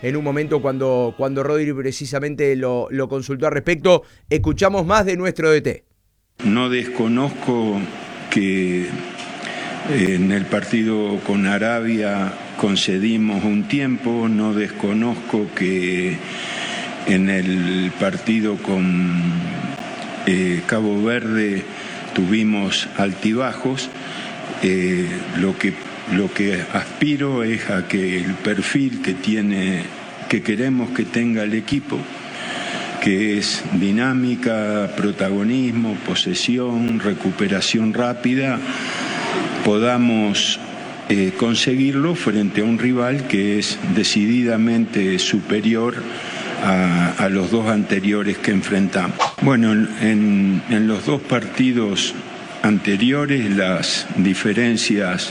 en un momento cuando Rodri precisamente lo consultó al respecto. Escuchamos más de nuestro DT. No desconozco que en el partido con Arabia concedimos un tiempo, no desconozco que en el partido con Cabo Verde tuvimos altibajos. Lo que aspiro es a que el perfil que queremos que tenga el equipo, que es dinámica, protagonismo, posesión, recuperación rápida, podamos conseguirlo frente a un rival que es decididamente superior a los dos anteriores que enfrentamos. Bueno, en los dos partidos anteriores las diferencias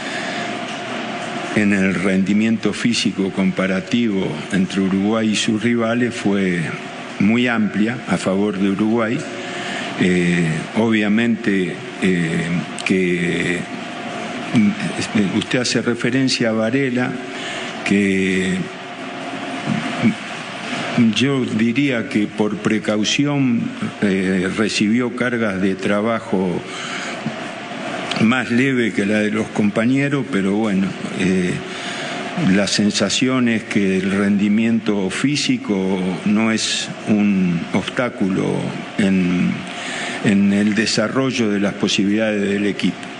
en el rendimiento físico comparativo entre Uruguay y sus rivales fue muy amplia a favor de Uruguay. Obviamente que usted hace referencia a Varela, que yo diría que por precaución recibió cargas de trabajo más leve que la de los compañeros, pero bueno, la sensación es que el rendimiento físico no es un obstáculo en el desarrollo de las posibilidades del equipo.